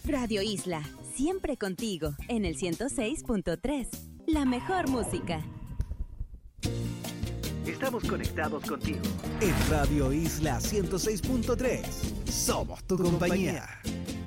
Radio Isla, siempre contigo, en el 106.3. La mejor música. Estamos conectados contigo. En Radio Isla 106.3. Somos tu compañía.